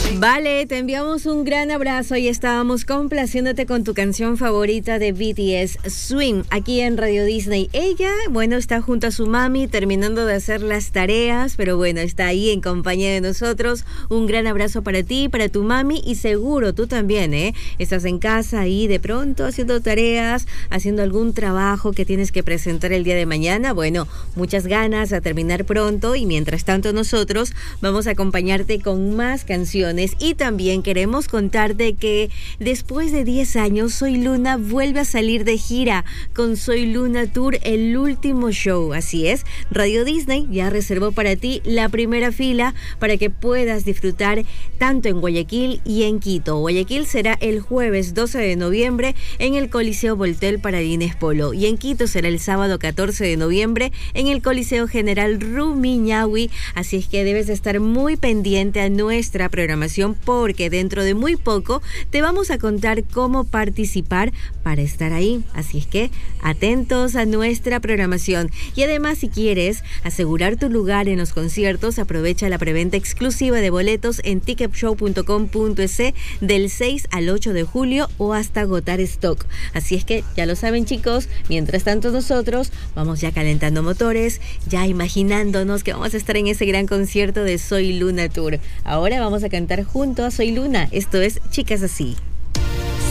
Vale, te enviamos un gran abrazo y estábamos complaciéndote con tu canción favorita de BTS, Swing, aquí en Radio Disney. Ella, bueno, está junto a su mami terminando de hacer las tareas, pero bueno, está ahí en compañía de nosotros. Un gran abrazo para ti, para tu mami y seguro tú también, ¿eh? Estás en casa ahí de pronto haciendo tareas, haciendo algún trabajo que tienes que presentar el día de mañana. Bueno, muchas ganas a terminar pronto y mientras tanto nosotros vamos a acompañarte con más canciones. Y también queremos contarte que después de 10 años Soy Luna vuelve a salir de gira con Soy Luna Tour, el último show. Así es, Radio Disney ya reservó para ti la primera fila para que puedas disfrutar tanto en Guayaquil y en Quito. Guayaquil será el jueves 12 de noviembre en el Coliseo Voltel Paradines Polo y en Quito será el sábado 14 de noviembre en el Coliseo General Rumiñahui. Así es que debes estar muy pendiente a nuestra programación porque dentro de muy poco te vamos a contar cómo participar para estar ahí. Así es que atentos a nuestra programación. Y además, si quieres asegurar tu lugar en los conciertos, aprovecha la preventa exclusiva de boletos en ticketshow.com.es del 6 al 8 de julio o hasta agotar stock. Así es que ya lo saben, chicos, mientras tanto nosotros vamos ya calentando motores, ya imaginándonos que vamos a estar en ese gran concierto de Soy Luna Tour. Ahora vamos a cantar junto a Soy Luna. Esto es Chicas Así.